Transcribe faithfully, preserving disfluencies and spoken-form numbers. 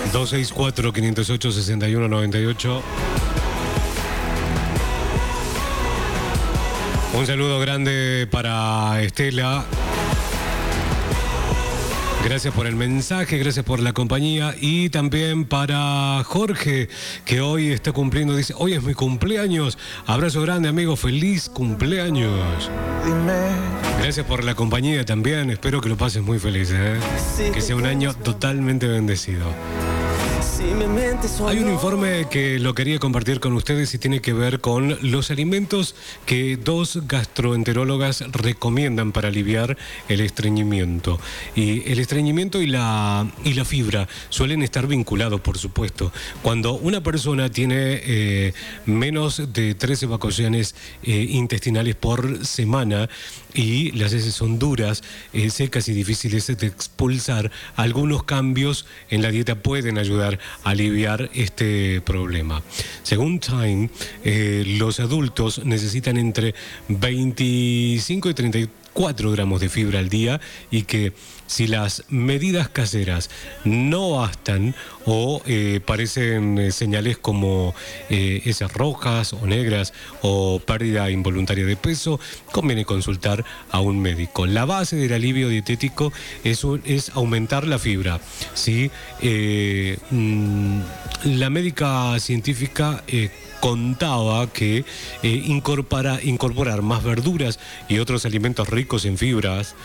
dos seis cuatro, cinco cero ocho, seis uno nueve ocho. Un saludo grande para Estela. Gracias por el mensaje, gracias por la compañía. Y también para Jorge, que hoy está cumpliendo, dice, hoy es mi cumpleaños. Abrazo grande, amigo, feliz cumpleaños. Gracias por la compañía también, espero que lo pases muy feliz, ¿eh? Que sea un año totalmente bendecido. Hay un informe que lo quería compartir con ustedes y tiene que ver con los alimentos que dos gastroenterólogas recomiendan para aliviar el estreñimiento. Y el estreñimiento y la, y la fibra suelen estar vinculados, por supuesto. Cuando una persona tiene eh, menos de tres evacuaciones eh, intestinales por semana y las heces son duras, eh, secas y difíciles de expulsar, algunos cambios en la dieta pueden ayudar a aliviar este problema. Según Time, eh, los adultos necesitan entre veinticinco y treinta y cuatro gramos de fibra al día y que si las medidas caseras no bastan o eh, parecen eh, señales como eh, heces rojas o negras o pérdida involuntaria de peso, conviene consultar a un médico. La base del alivio dietético es, un, es aumentar la fibra, ¿sí? Eh, mmm, la médica científica eh, contaba que eh, incorpora, incorporar más verduras y otros alimentos ricos en fibras